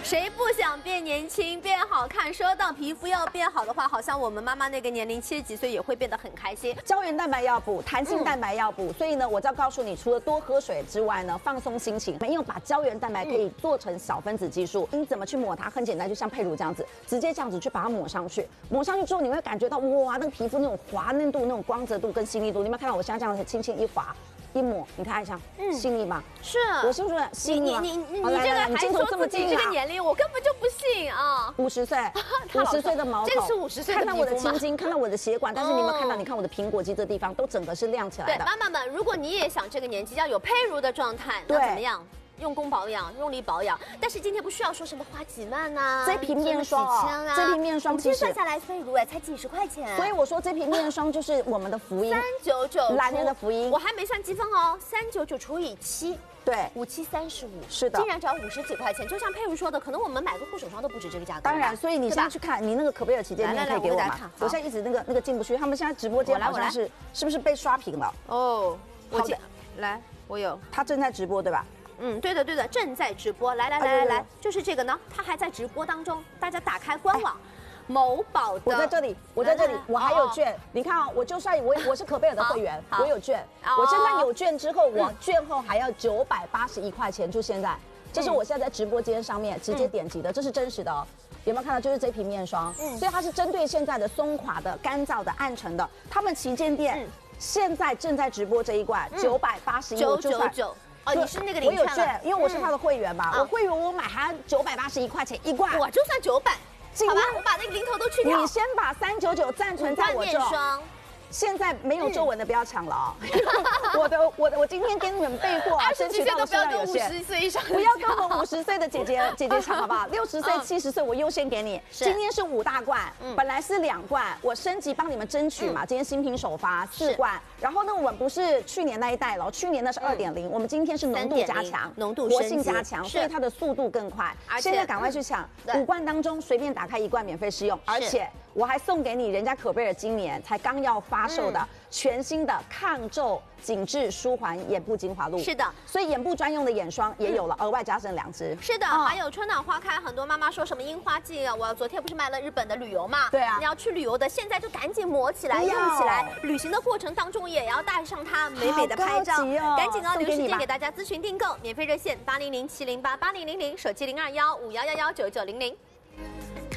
谁不想变年轻、变好看？说到皮肤要变好的话，好像我们妈妈那个年龄70几岁也会变得很开心。 胶原蛋白要补，弹性蛋白要补，所以呢，我就要告诉你，除了多喝水之外呢，放松心情，没有把胶原蛋白可以做成小分子激素。你怎么去抹它？很简单，就像佩如这样子，直接这样子去把它抹上去。抹上去之后，你会感觉到哇，那个皮肤那种滑嫩度、那种光泽度跟细腻度，你有没有看到我现在这样子轻轻一滑？一抹，你看一下，细腻吗？ 是， 我是不是细腻吗？ 你这个还说自己这个年龄，我根本就不信啊 ！50岁，50岁的毛头， 这个是50岁的皮肤吗？ 看到我的青筋，看到我的血管，但是你有没有看到？你看我的苹果肌这地方都整个是亮起来的。 对，妈妈们，如果你也想这个年纪要有佩如的状态，那怎么样？用功保养，用力保养，但是今天不需要说什么花几万呐， 这瓶面霜啊，这瓶面霜其实算下来，佩如才几10块钱， 所以我说这瓶面霜就是我们的福音 ，399， 男人的福音。 我还没算积分哦，399除以7， 对 ，5735， 是的， 竟然只要50几块钱。就像佩如说的，可能我们买个护手霜都不止这个价格。 当然，所以你现在去看你那个可贝尔旗舰店可以给我吗？我现在一直那个进不去，他们现在直播间好像是不是被刷屏了？ 哦，好的，来，我有， 他正在直播对吧？ 对的，正在直播。来，就是这个呢，它还在直播当中，大家打开官网，某宝的。我在这里，我还有券。你看啊，我就算我是可贝尔的会员，我有券。我现在有券之后，我券后还要981块钱，就现在。这是我现在在直播间上面直接点击的，这是真实的哦。有没有看到？就是这瓶面霜，所以它是针对现在的松垮的、干燥的、暗沉的。他们旗舰店现在正在直播这一罐，981，999。 哦，你是那个我有券，因为我是他的会员嘛。我会员我买还981块钱一罐， 我就算900，好吧，我把那个零头都去掉。 你先把399暂存在我这。现在没有皱纹的不要抢了啊！我今天给你们备货啊，争取到的数量有限。 50岁以上， 不要跟我们50岁的姐姐抢好不好？60岁、70岁我优先给你。今天是5大罐，本来是2罐，我升级帮你们争取嘛。今天新品首发4罐，然后呢，我们不是去年那一代了，去年那是2.0，我们今天是浓度加强、活性加强，所以它的速度更快。现在赶快去抢，5罐当中随便打开1罐免费试用，而且我还送给你人家可贝尔今年才刚要发售的全新的抗皱紧致舒缓眼部精华露。是的，所以眼部专用的眼霜也有了，额外加赠2支。 是的，还有春暖花开，很多妈妈说什么樱花季啊，我昨天不是买了日本的旅游嘛？ 对啊， 你要去旅游的，现在就赶紧抹起来、用起来，旅行的过程当中也要带上它，美美的拍照。赶紧留时间给大家咨询订购，免费热线800-708-8000，手机021-5111-9900。